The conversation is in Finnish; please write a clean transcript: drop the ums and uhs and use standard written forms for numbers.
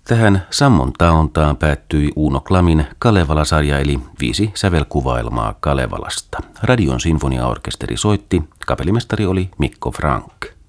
Tähän sammon taontaan päättyi Uno Klamin Kalevala-sarja eli 5 sävelkuvaelmaa Kalevalasta. Radion sinfoniaorkesteri soitti, kapellimestari oli Mikko Frank.